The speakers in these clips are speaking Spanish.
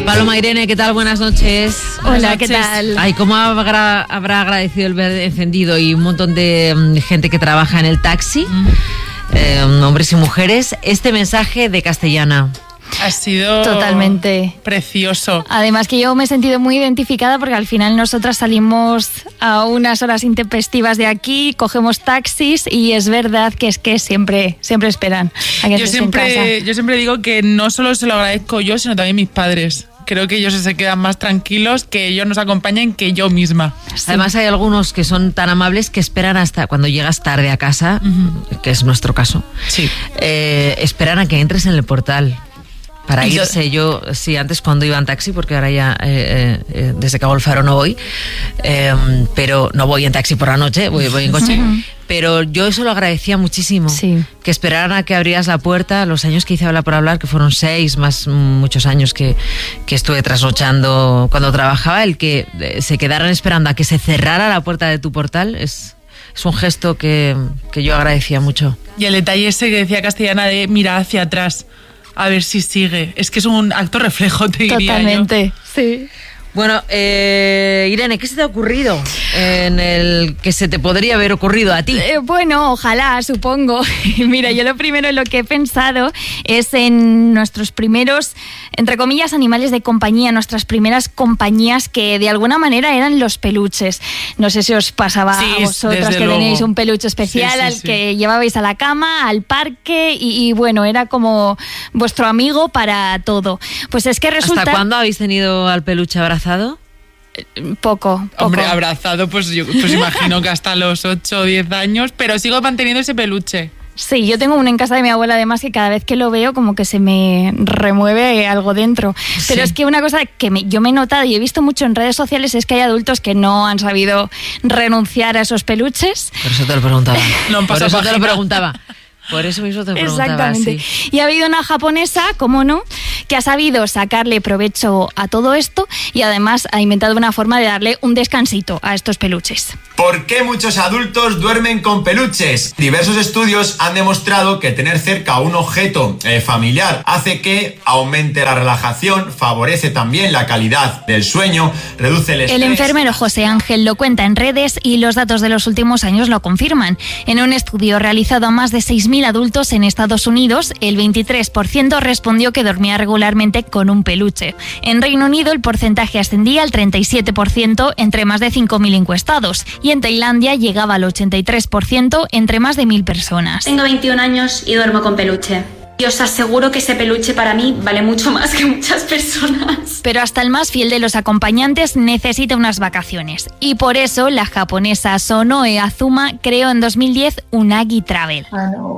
Paloma, Irene, ¿qué tal? Buenas noches. Hola, ¿qué tal? Ay, ¿cómo habrá agradecido el verde encendido y un montón de gente que trabaja en el taxi, hombres y mujeres, este mensaje de Castellana? Ha sido totalmente precioso. Además que yo me he sentido muy identificada porque al final nosotras salimos a unas horas intempestivas de aquí, cogemos taxis y es verdad que siempre esperan a que yo siempre digo que no solo se lo agradezco yo, sino también mis padres. Creo que ellos se quedan más tranquilos que ellos nos acompañen que yo misma. Sí. Además hay algunos que son tan amables que esperan hasta cuando llegas tarde a casa, que es nuestro caso. Sí. Esperan a que entres en el portal. Para irse, yo sí, antes cuando iba en taxi, porque ahora ya desde Cabo el Faro no voy, pero no voy en taxi por la noche, voy en coche, pero yo eso lo agradecía muchísimo, sí. Que esperaran a que abrieras la puerta, los años que hice Habla por Hablar, que fueron 6, más muchos años que estuve trasnochando cuando trabajaba, el que se quedaran esperando a que se cerrara la puerta de tu portal es un gesto que yo agradecía mucho. Y el detalle ese que decía Castellana de mirar hacia atrás, a ver si sigue. Es que es un acto reflejo, te diría. Totalmente, sí. Bueno, Irene, ¿qué se te ha ocurrido en el que se te podría haber ocurrido a ti? Bueno, ojalá, supongo. Mira, yo lo primero en lo que he pensado es en nuestros primeros, entre comillas, animales de compañía, nuestras primeras compañías que de alguna manera eran los peluches. No sé si os pasaba a vosotras que tenéis un peluche especial al que llevabais a la cama, al parque y bueno, era como vuestro amigo para todo. Pues es que resulta... ¿Hasta cuándo habéis tenido al peluche abrazado? Poco. Hombre, abrazado, pues yo imagino que hasta los 8 o 10 años, pero sigo manteniendo ese peluche. Sí, yo tengo uno en casa de mi abuela, además, que cada vez que lo veo como que se me remueve algo dentro. Pero es que una cosa que yo me he notado y he visto mucho en redes sociales es que hay adultos que no han sabido renunciar a esos peluches. Por eso te lo preguntaba. Por eso te lo preguntaba. Por eso mismo te preguntaba. Exactamente. Sí. Y ha habido una japonesa, cómo no, que ha sabido sacarle provecho a todo esto y además ha inventado una forma de darle un descansito a estos peluches. ¿Por qué muchos adultos duermen con peluches? Diversos estudios han demostrado que tener cerca un objeto familiar hace que aumente la relajación, favorece también la calidad del sueño, reduce el estrés. El enfermero José Ángel lo cuenta en redes y los datos de los últimos años lo confirman. En un estudio realizado a más de 6.000 adultos en Estados Unidos, el 23% respondió que dormía regularmente con un peluche. En Reino Unido el porcentaje ascendía al 37% entre más de 5.000 encuestados y en Tailandia llegaba al 83% entre más de 1.000 personas. Tengo 21 años y duermo con peluche. Y os aseguro que ese peluche para mí vale mucho más que muchas personas. Pero hasta el más fiel de los acompañantes necesita unas vacaciones. Y por eso la japonesa Sonoe Azuma creó en 2010 Unagi Travel.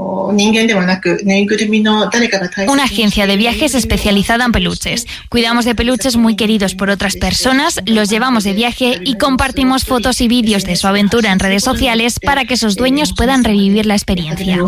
Una agencia de viajes especializada en peluches. Cuidamos de peluches muy queridos por otras personas, los llevamos de viaje y compartimos fotos y vídeos de su aventura en redes sociales para que sus dueños puedan revivir la experiencia.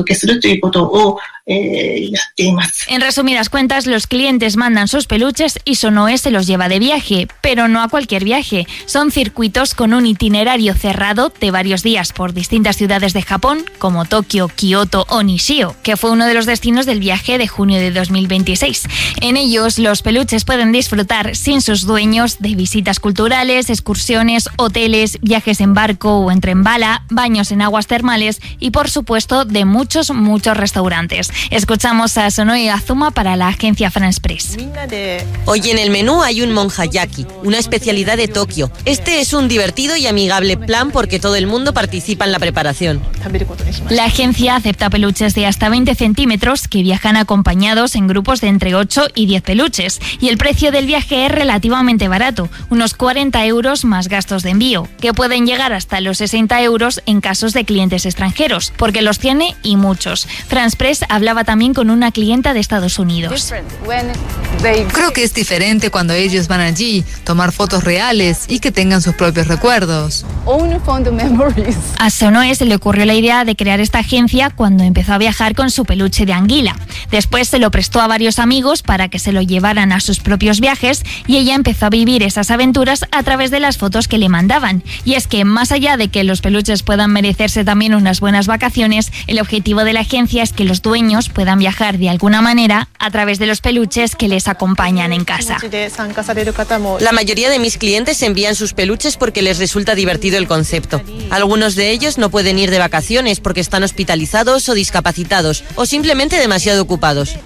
En resumidas cuentas, los clientes mandan sus peluches y Sonoe se los lleva de viaje, pero no a cualquier viaje. Son circuitos con un itinerario cerrado de varios días por distintas ciudades de Japón, como Tokio, Kioto o Nishio, que fue uno de los destinos del viaje de junio de 2026. En ellos, los peluches pueden disfrutar sin sus dueños de visitas culturales, excursiones, hoteles, viajes en barco o en tren bala, baños en aguas termales y, por supuesto, de muchos restaurantes. Escuchamos a Sonoe Azuma para la agencia France Press. Hoy en el menú hay un monjayaki, una especialidad de Tokio. Este es un divertido y amigable plan porque todo el mundo participa en la preparación. La agencia acepta peluches de hasta 20 centímetros que viajan acompañados en grupos de entre 8 y 10 peluches. Y el precio del viaje es relativamente barato, unos 40 euros más gastos de envío, que pueden llegar hasta los 60 euros en casos de clientes extranjeros, porque los tiene y muchos. France Press hablaba también con una clienta de Estados Unidos. Creo que es diferente cuando ellos van allí, tomar fotos reales y que tengan sus propios recuerdos. A Sonoe se le ocurrió la idea de crear esta agencia cuando empezó a viajar con su peluche de anguila. Después se lo prestó a varios amigos para que se lo llevaran a sus propios viajes y ella empezó a vivir esas aventuras a través de las fotos que le mandaban. Y es que más allá de que los peluches puedan merecerse también unas buenas vacaciones, el objetivo de la agencia es que los dueños niños puedan viajar de alguna manera a través de los peluches que les acompañan en casa. La mayoría de mis clientes envían sus peluches porque les resulta divertido el concepto. Algunos de ellos no pueden ir de vacaciones porque están hospitalizados o discapacitados o simplemente demasiado ocupados.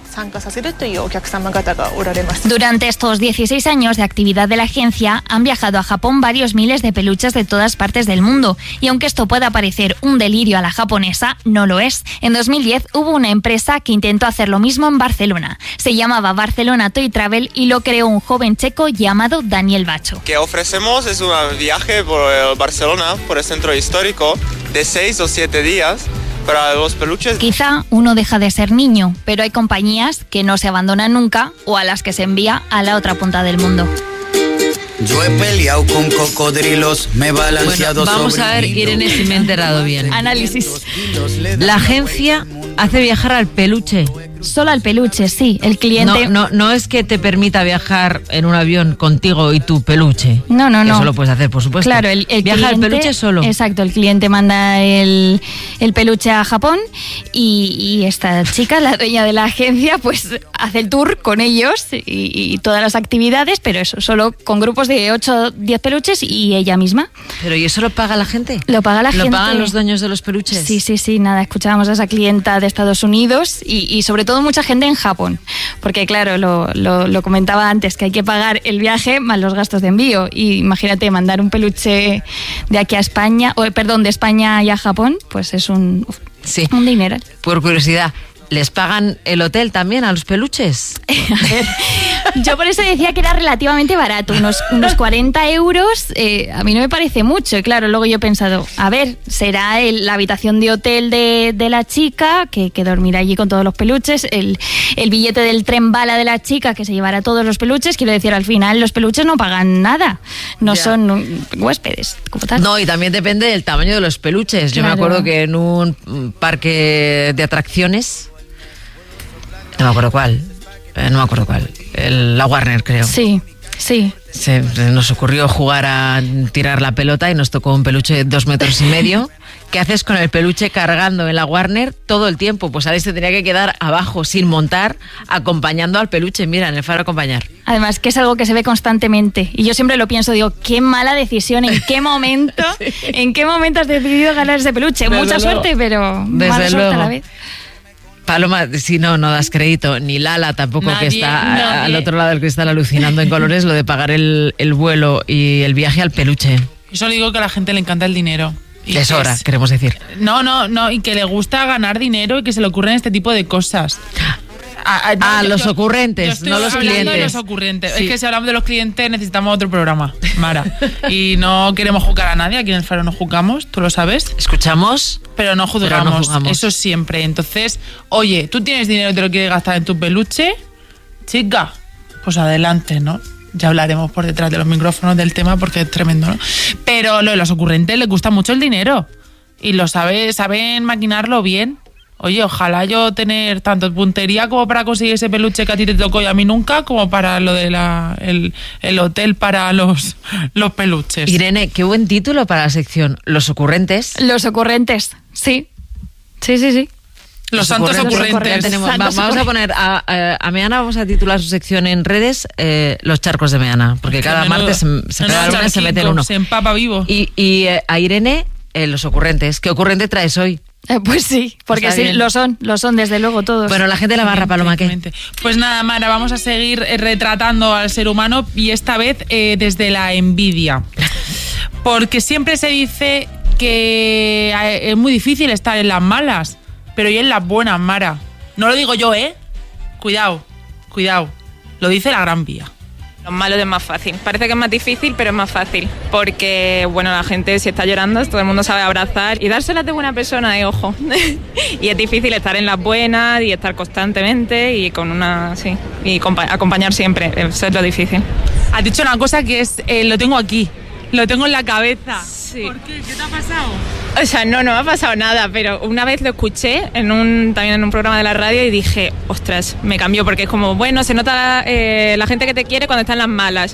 Durante estos 16 años de actividad de la agencia han viajado a Japón varios miles de peluches de todas partes del mundo, y aunque esto pueda parecer un delirio a la japonesa, no lo es. En 2010 hubo una empresa que intentó hacer lo mismo en Barcelona. Se llamaba Barcelona Toy Travel y lo creó un joven checo llamado Daniel Bacho. Que ofrecemos es un viaje por Barcelona, por el centro histórico, de 6 o 7 días para los peluches. Quizá uno deja de ser niño, pero hay compañías que no se abandonan nunca o a las que se envía a la otra punta del mundo. Yo he peleado con cocodrilos, me he balanceado sobre... Vamos a ver, Irene, si me he enterado bien. Análisis. La agencia hace viajar al peluche. Solo al peluche, sí. El cliente... No es que te permita viajar en un avión contigo y tu peluche. No. Eso lo puedes hacer, por supuesto. Claro, el viaja cliente, el peluche solo. Exacto, el cliente manda el peluche a Japón y esta chica, la dueña de la agencia, pues hace el tour con ellos y todas las actividades, pero eso, solo con grupos de 8 o 10 peluches y ella misma. ¿Pero y eso lo paga la gente? Lo paga la gente. ¿Lo pagan los dueños de los peluches? Sí, nada, escuchábamos a esa clienta de Estados Unidos y sobre todo mucha gente en Japón, porque claro, lo comentaba antes, que hay que pagar el viaje más los gastos de envío, y imagínate mandar un peluche de aquí a España, de España a Japón, pues es un dinero. Por curiosidad, ¿les pagan el hotel también a los peluches? A ver, yo por eso decía que era relativamente barato, unos 40 euros, a mí no me parece mucho. Y claro, luego yo he pensado, a ver, será la habitación de hotel de la chica, que dormirá allí con todos los peluches, el billete del tren bala de la chica, que se llevará todos los peluches. Quiero decir, al final los peluches no pagan nada, son huéspedes como tal. No, y también depende del tamaño de los peluches. Yo me acuerdo que en un parque de atracciones, no me acuerdo cuál, la Warner, creo. Sí. Nos ocurrió jugar a tirar la pelota y nos tocó un peluche de 2,5 metros. ¿Qué haces con el peluche cargando en la Warner todo el tiempo? Pues Alex se tenía que quedar abajo sin montar, acompañando al peluche. Mira, en el faro acompañar. Además, que es algo que se ve constantemente. Y yo siempre lo pienso, digo, qué mala decisión, ¿en qué momento has decidido ganar ese peluche? Mucha suerte, pero mala suerte a la vez. Paloma, si no das crédito, ni Lala tampoco, que está al otro lado del cristal alucinando en colores, lo de pagar el vuelo y el viaje al peluche. Yo solo digo que a la gente le encanta el dinero. Y es hora, queremos decir. No, y que le gusta ganar dinero y que se le ocurren este tipo de cosas. Los ocurrentes, no los clientes. De los ocurrentes. Sí. Es que si hablamos de los clientes necesitamos otro programa, Mara. Y no queremos juzgar a nadie, aquí en el Faro no juzgamos, tú lo sabes. Escuchamos, pero no juzgamos. Eso siempre. Entonces, oye, tú tienes dinero y te lo quieres gastar en tu peluche, chica, pues adelante, ¿no? Ya hablaremos por detrás de los micrófonos del tema porque es tremendo, ¿no? Pero lo de los ocurrentes les gusta mucho el dinero y saben maquinarlo bien. Oye, ojalá yo tener tanto puntería como para conseguir ese peluche que a ti te tocó y a mí nunca, como para lo de el hotel para los peluches. Irene, qué buen título para la sección. Los ocurrentes. Los ocurrentes, sí. Los santos ocurrentes. Vamos a poner a Meana, vamos a titular su sección en redes, los charcos de Meana, porque cada martes se pega una y se mete en uno. Se empapa vivo. Y a Irene, los ocurrentes. ¿Qué ocurrente traes hoy? Pues sí, porque sí, lo son desde luego todos. Bueno, la gente la barra, Paloma, ¿qué? Pues nada, Mara, vamos a seguir retratando al ser humano y esta vez desde la envidia. Porque siempre se dice que es muy difícil estar en las malas, pero y en las buenas, Mara. No lo digo yo, ¿eh? Cuidado. Lo dice la Gran Vía. Los malos es más fácil. Parece que es más difícil, pero es más fácil. Porque, bueno, la gente si está llorando, todo el mundo sabe abrazar y dárselas de buena persona, ojo. Y es difícil estar en las buenas y estar constantemente y con acompañar siempre. Eso es lo difícil. Has dicho una cosa que es, lo tengo aquí. Lo tengo en la cabeza. Sí. ¿Por qué? ¿Qué te ha pasado? O sea, no me ha pasado nada, pero una vez lo escuché también en un programa de la radio y dije, ostras, me cambió, porque es como, bueno, se nota la gente que te quiere cuando están las malas.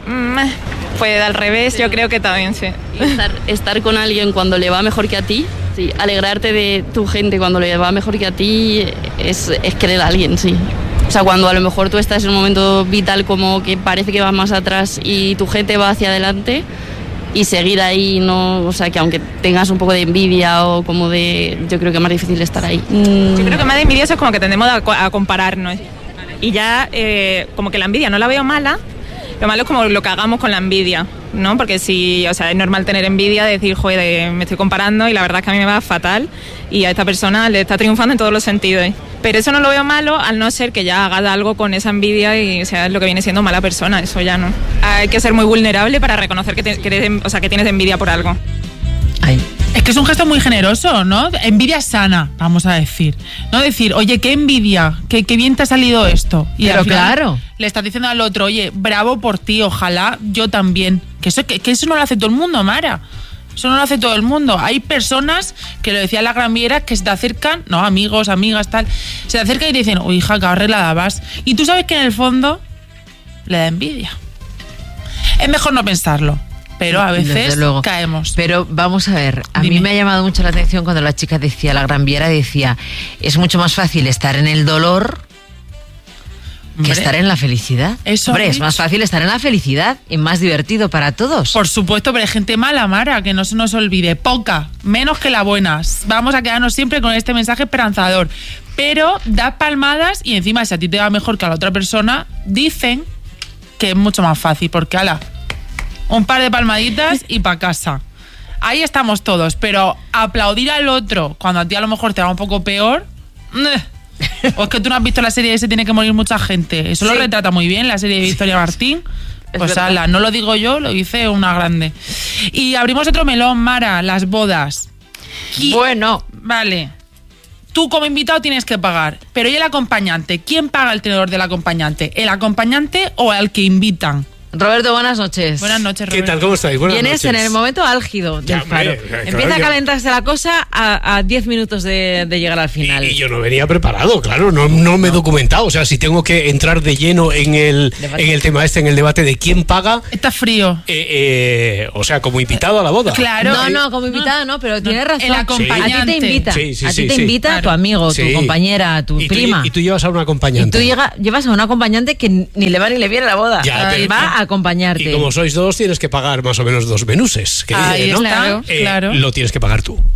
Pues al revés, yo creo que también, sí. Estar con alguien cuando le va mejor que a ti, Sí, alegrarte de tu gente cuando le va mejor que a ti es querer a alguien, sí. O sea, cuando a lo mejor tú estás en un momento vital como que parece que vas más atrás y tu gente va hacia adelante y seguir ahí, no, o sea, que aunque tengas un poco de envidia o como de... Yo creo que es más difícil estar ahí. Yo creo que más de envidia es como que tendemos a compararnos y ya como que la envidia no la veo mala, lo malo es como lo que hagamos con la envidia, ¿no? Porque si, o sea, es normal tener envidia, de decir, joder, me estoy comparando y la verdad es que a mí me va fatal y a esta persona le está triunfando en todos los sentidos. Pero eso no lo veo malo, al no ser que ya hagas algo con esa envidia y sea lo que viene siendo mala persona, eso ya no. Hay que ser muy vulnerable para reconocer que tienes envidia por algo. Ay. Es que es un gesto muy generoso, ¿no? Envidia sana, vamos a decir. No decir, oye, qué envidia, qué bien te ha salido esto. Y pero claro. Le estás diciendo al otro, oye, bravo por ti, ojalá yo también. Que eso no lo hace todo el mundo, Mara. Eso no lo hace todo el mundo. Hay personas, que lo decía la Gran Viera, que se te acercan, no, amigos, amigas, tal, se te acercan y te dicen, uy, hija, qué arreglada vas. Y tú sabes que en el fondo le da envidia. Es mejor no pensarlo. Pero a veces caemos. Pero vamos a ver, a mí me ha llamado mucho la atención cuando la chica decía, la Gran Viera decía, es mucho más fácil estar en el dolor que estar en la felicidad. Hombre, es más fácil estar en la felicidad y más divertido para todos. Por supuesto, pero hay gente mala, Mara, que no se nos olvide. Poca, menos que la buena. Vamos a quedarnos siempre con este mensaje esperanzador. Pero da palmadas y encima, si a ti te va mejor que a la otra persona, dicen que es mucho más fácil, porque ala, un par de palmaditas y pa' casa. Ahí estamos todos, pero aplaudir al otro cuando a ti a lo mejor te va un poco peor... O es que tú no has visto la serie de Se tiene que morir mucha gente. Eso sí. Lo retrata muy bien la serie de Victoria Martín. Pues ala, no lo digo yo, lo dice una grande. Y abrimos otro melón, Mara, las bodas. Bueno. Vale. Tú como invitado tienes que pagar. Pero ¿y el acompañante? ¿Quién paga el tenedor del acompañante? ¿El acompañante o al que invitan? Roberto, buenas noches. Buenas noches, Roberto. ¿Qué tal? ¿Cómo estáis? Buenas noches. Vienes en el momento álgido del Faro. Empieza a calentarse la cosa a 10 minutos de llegar al final. Y yo no venía preparado, claro, no me he documentado. O sea, si tengo que entrar de lleno en el tema en el debate de quién paga... Está frío. O sea, como invitado a la boda. Claro. No, como invitado no, pero tienes razón. El acompañante. A ti te invita. A ti te invita claro. Tu amigo, tu compañera, tu prima. Y tú llevas a un acompañante. Y tú llevas a un acompañante que ni le va ni le viene a la boda. Ya, va a acompañarte. Y como sois dos, tienes que pagar más o menos 2 menuses. Que ahí ¿no? Claro. Lo tienes que pagar tú.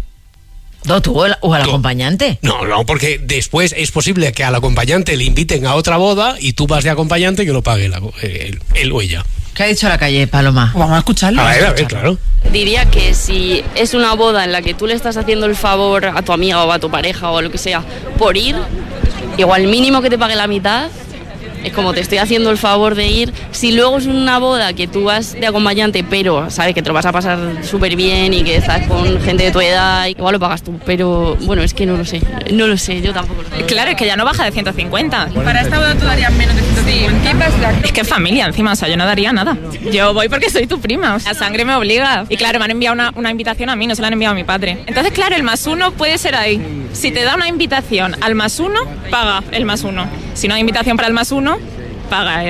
¿No tú o al acompañante? No, porque después es posible que al acompañante le inviten a otra boda y tú vas de acompañante y que lo pague él o ella. ¿Qué ha dicho la calle, Paloma? Vamos a escucharlo. A ver, claro. Diría que si es una boda en la que tú le estás haciendo el favor a tu amiga o a tu pareja o lo que sea por ir, igual mínimo que te pague la mitad. Es como te estoy haciendo el favor de ir. Si luego es una boda que tú vas de acompañante, pero sabes que te lo vas a pasar súper bien y que estás con gente de tu edad, igual lo pagas tú. Pero bueno, es que no lo sé, yo tampoco lo sé. Claro, es que ya no baja de 150. Para esta boda tú darías menos de 150. ¿Qué pasa? Es que es familia encima, o sea, yo no daría nada. Yo voy porque soy tu prima, o sea, la sangre me obliga. Y claro, me han enviado una invitación a mí, no se la han enviado a mi padre. Entonces, claro, el +1 puede ser ahí. Si te da una invitación al +1, paga el +1. Si no hay invitación para el +1, paga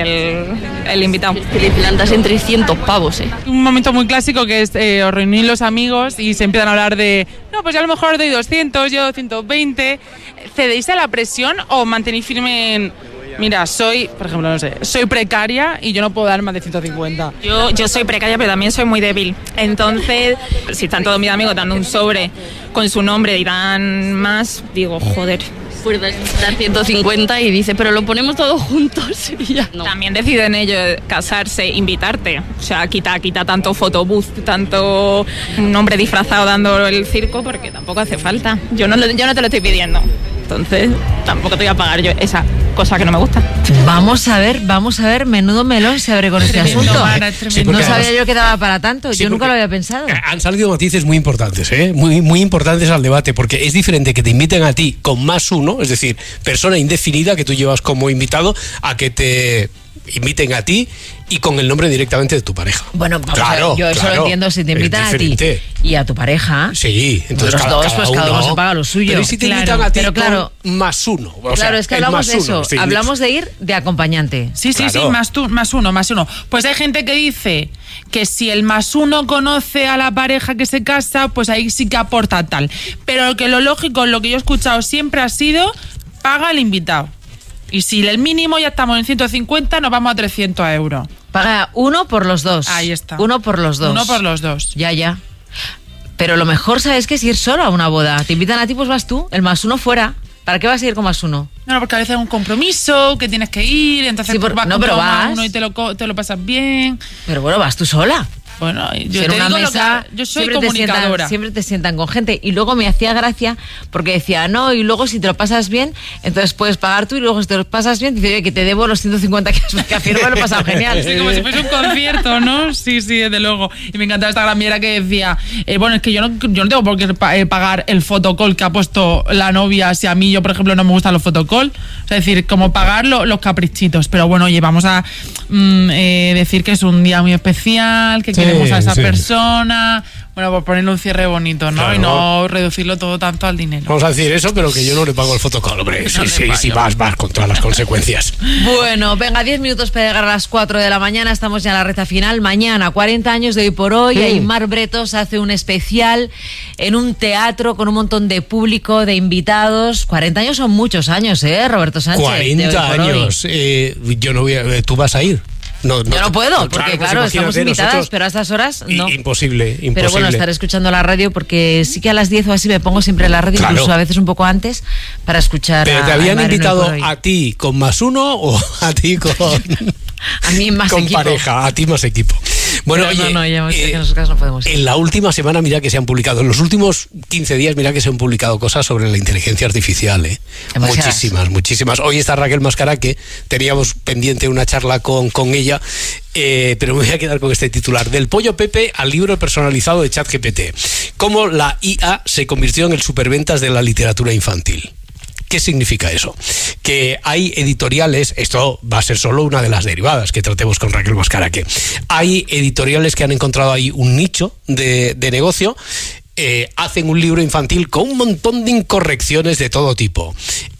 el invitado. Es que le plantas en 300 pavos, Un momento muy clásico que es os reunís los amigos y se empiezan a hablar de no, pues yo a lo mejor doy 200, yo 120. ¿Cedéis a la presión o mantenéis firme en mira, por ejemplo, no sé, soy precaria y yo no puedo dar más de 150? Yo soy precaria, pero también soy muy débil. Entonces, si están todos mis amigos dando un sobre con su nombre y dan más, digo, joder. Puedes dar 150 y dice, pero lo ponemos todos juntos y ya. No. También deciden ellos casarse, invitarte. O sea, quita tanto photobooth, tanto un hombre disfrazado dando el circo, porque tampoco hace falta. Yo no te lo estoy pidiendo. Entonces, tampoco te voy a pagar yo esa cosa que no me gusta. Vamos a ver, menudo melón se abre con este asunto. Sí, no sabía yo que daba para tanto, yo nunca lo había pensado. Han salido matices muy importantes, muy importantes al debate, porque es diferente que te inviten a ti con +1, es decir, persona indefinida que tú llevas como invitado, a que te inviten a ti y con el nombre directamente de tu pareja. Bueno, vamos a ver, yo eso lo entiendo, si te invitan a ti y a tu pareja. Sí, entonces los dos, pues cada uno se paga lo suyo. Pero si te invitan a ti con más uno. Claro, es que hablamos de eso, hablamos de ir de acompañante. Sí, más uno. Pues hay gente que dice que si el más uno conoce a la pareja que se casa, pues ahí sí que aporta tal. Pero que lo lógico, lo que yo he escuchado siempre ha sido, paga el invitado. Y si el mínimo ya estamos en 150, nos vamos a 300 euros. Paga uno por los dos. Ahí está. Uno por los dos. Ya. Pero lo mejor, ¿sabes qué? Es ir solo a una boda. Te invitan a ti, pues vas tú, el más uno fuera. ¿Para qué vas a ir con más uno? No, porque a veces hay un compromiso, que tienes que ir, entonces vas con uno y te lo pasas bien. Pero bueno, vas tú sola. Bueno, yo te digo yo soy comunicadora. Siempre te sientan con gente. Y luego me hacía gracia porque decía, no, y luego si te lo pasas bien, entonces puedes pagar tú, y luego si te lo pasas bien, dice, oye, que te debo los 150 que al final me lo he pasado genial. Sí, como si fuese un concierto, ¿no? Sí, desde luego. Y me encantaba esta gramiera que decía, bueno, es que yo no tengo por qué pagar el fotocall que ha puesto la novia si a mí, yo por ejemplo, no me gustan los fotocall. Es decir, como pagar los caprichitos. Pero bueno, oye, vamos a decir que es un día muy especial, que queremos a esa persona, bueno, por ponerle un cierre bonito, ¿no? Claro. Y no reducirlo todo tanto al dinero. Vamos a decir eso, pero que yo no le pago el fotocall, hombre. Sí, vas con todas las consecuencias. Bueno, venga, 10 minutos para llegar a las 4 de la mañana, estamos ya en la recta final. Mañana, 40 años de Hoy por Hoy, Aimar Bretos hace un especial en un teatro con un montón de público, de invitados. 40 años son muchos años, Roberto Sánchez. 40 años. Yo no voy a... ¿Tú vas a ir? No, yo no puedo, porque claro, estamos invitadas, pero a estas horas no. Imposible. Pero bueno, estaré escuchando la radio, porque sí que a las 10 o así me pongo siempre la radio, incluso a veces un poco antes, para escuchar. ¿Pero te habían invitado a ti con más uno o a ti con... a mí más con equipo. Pareja, a ti más equipo. Bueno, pero oye, ya que en esos casos no podemos ir. En la última semana, mira que se han publicado, en los últimos 15 días, mira que se han publicado cosas sobre la inteligencia artificial, Muchísimas. Hoy está Raquel Mascaraque, teníamos pendiente una charla con ella, pero me voy a quedar con este titular: del pollo Pepe al libro personalizado de ChatGPT. Cómo la IA se convirtió en el superventas de la literatura infantil. ¿Qué significa eso? Que hay editoriales, esto va a ser solo una de las derivadas que tratemos con Raquel Mascaraque. Hay editoriales que han encontrado ahí un nicho de negocio, hacen un libro infantil con un montón de incorrecciones de todo tipo,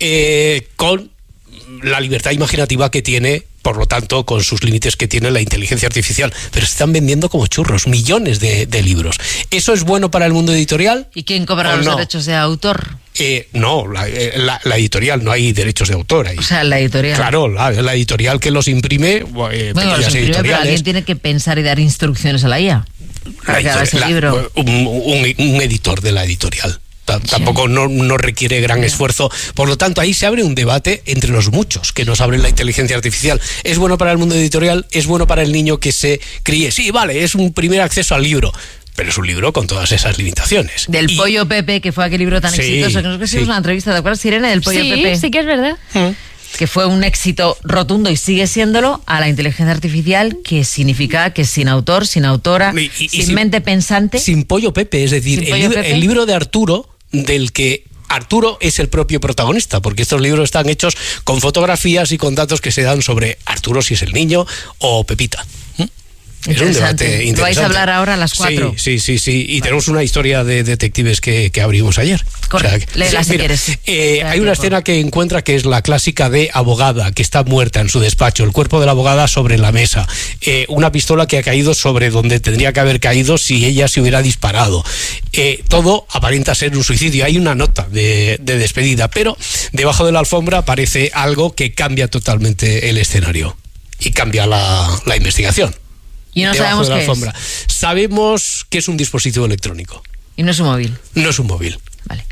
con la libertad imaginativa que tiene, por lo tanto, con sus límites que tiene la inteligencia artificial, pero se están vendiendo como churros, millones de libros. ¿Eso es bueno para el mundo editorial? ¿Y quién cobra los derechos de autor? No, la editorial, no hay derechos de autor ahí. O sea, la editorial. Claro, la editorial que los imprime, pequeñas editoriales. Pero alguien tiene que pensar y dar instrucciones a la IA para que haga ese libro. Un editor de la editorial. Tampoco no requiere gran esfuerzo. Por lo tanto, ahí se abre un debate entre los muchos que nos abre la inteligencia artificial. ¿Es bueno para el mundo editorial? ¿Es bueno para el niño que se críe? Sí, vale, es un primer acceso al libro, pero es un libro con todas esas limitaciones. Del Pollo Pepe, que fue aquel libro tan exitoso, que hicimos una entrevista, ¿te acuerdas, Irene, del Pollo Pepe? Sí que es verdad. Que fue un éxito rotundo y sigue siéndolo, a la inteligencia artificial, que significa que sin autor, sin autora, sin mente pensante. Sin Pollo Pepe, es decir, el libro de Arturo, del que Arturo es el propio protagonista, porque estos libros están hechos con fotografías y con datos que se dan sobre Arturo, si es el niño, o Pepita. Es un debate interesante. Lo vais a hablar ahora a las 4. Sí. Y tenemos una historia de detectives que abrimos ayer. Correcto. Léela si quieres. Hay una escena que encuentra que es la clásica de abogada, que está muerta en su despacho, el cuerpo de la abogada sobre la mesa, una pistola que ha caído sobre donde tendría que haber caído si ella se hubiera disparado. Todo aparenta ser un suicidio. Hay una nota de despedida, pero debajo de la alfombra aparece algo que cambia totalmente el escenario y cambia la investigación. Y no sabemos qué es. Sabemos que es un dispositivo electrónico. Y no es un móvil. No es un móvil. Vale.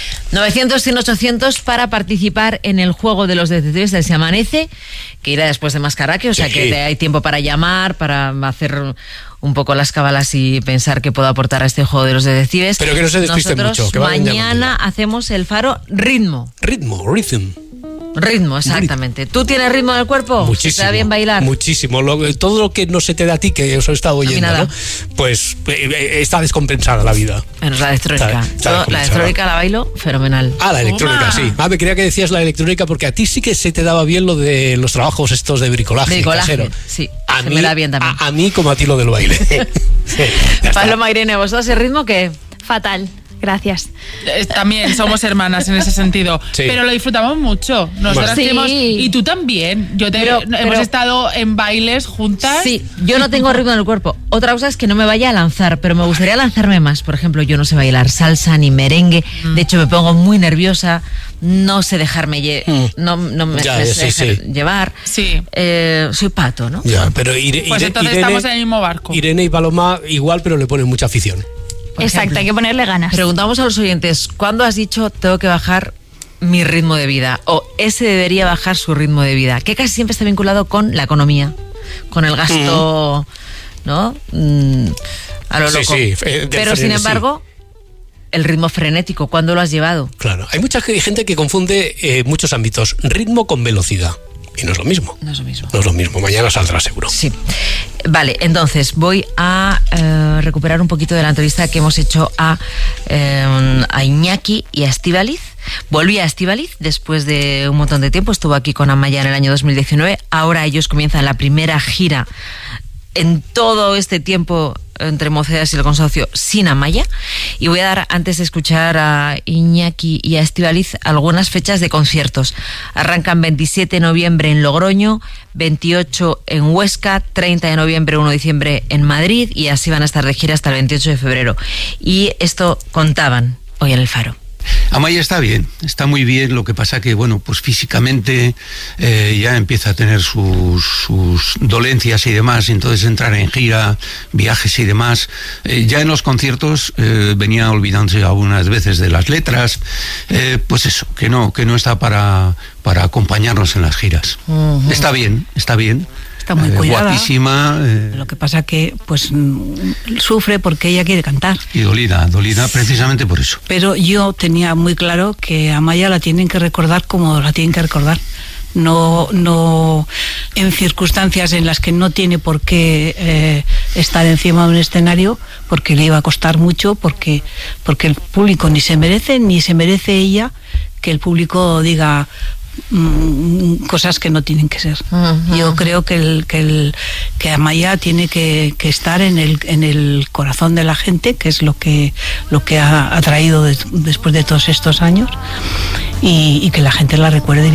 900-100-800 para participar en el juego de los detectives del Se Amanece, que irá después de Mascaraque, o sea que hay tiempo para llamar, para hacer un poco las cábalas y pensar qué puedo aportar a este juego de los detectives. Pero que no se despisten mucho. Que mañana hacemos el faro Ritmo. Rhythm. Ritmo, exactamente. ¿Tú tienes ritmo en el cuerpo? Muchísimo. ¿Te da bien bailar? Muchísimo. Todo lo que no se te da a ti, que os he estado oyendo, ¿no? Pues está descompensada la vida. Menos la electrónica. La electrónica la bailo fenomenal. La electrónica, sí. Me creía que decías la electrónica porque a ti sí que se te daba bien lo de los trabajos estos de bricolaje casero. Sí, me da bien también. A mí como a ti lo del baile. Paloma, Irene, ¿vosotros el ritmo qué? Fatal. Gracias. También somos hermanas en ese sentido. Sí. Pero lo disfrutamos mucho. Nosotras y tú también. Hemos estado en bailes juntas. Sí, yo no tengo ritmo en el cuerpo. Otra cosa es que no me vaya a lanzar, pero me gustaría lanzarme más. Por ejemplo, yo no sé bailar salsa ni merengue. De hecho, me pongo muy nerviosa. No sé dejarme llevar. Sí. Soy pato, ¿no? Ya, pero pues entonces estamos en el mismo barco. Irene y Paloma igual, pero le ponen mucha afición. Exacto, hay que ponerle ganas. Preguntamos a los oyentes, ¿cuándo has dicho tengo que bajar mi ritmo de vida? O ese debería bajar su ritmo de vida, que casi siempre está vinculado con la economía, con el gasto, ¿no? A lo loco. Sí, pero sin embargo, el ritmo frenético, ¿cuándo lo has llevado? Claro, hay mucha gente que confunde muchos ámbitos, ritmo con velocidad. Y no es lo mismo. No es lo mismo. No es lo mismo. Mañana saldrá seguro. Sí. Vale, entonces voy a recuperar un poquito de la entrevista que hemos hecho a Iñaki y a Estíbaliz. Volví a Estíbaliz después de un montón de tiempo. Estuvo aquí con Amaya en el año 2019. Ahora ellos comienzan la primera gira en todo este tiempo entre Mocedades y el Consorcio sin Amaya, y voy a dar, antes de escuchar a Iñaki y a Estíbaliz, algunas fechas de conciertos. Arrancan 27 de noviembre en Logroño, 28 en Huesca, 30 de noviembre, 1 de diciembre en Madrid, y así van a estar de gira hasta el 28 de febrero. Y esto contaban hoy en El Faro. Amaya está bien, está muy bien, lo que pasa que, bueno, pues físicamente ya empieza a tener sus dolencias y demás, entonces entrar en gira, viajes y demás. Ya en los conciertos venía olvidándose algunas veces de las letras, pues eso, que no está para acompañarnos en las giras. Uh-huh. Está bien. Está muy cuidada, guapísima. Lo que pasa que pues sufre porque ella quiere cantar. Y dolida precisamente por eso. Pero yo tenía muy claro que a Amaya la tienen que recordar como la tienen que recordar. No en circunstancias en las que no tiene por qué estar encima de un escenario, porque le iba a costar mucho, porque el público ni se merece ella que el público diga cosas que no tienen que ser. Uh-huh. Yo creo que Amaya tiene que estar en el corazón de la gente, que es lo que ha traído después de todos estos años, y que la gente la recuerde.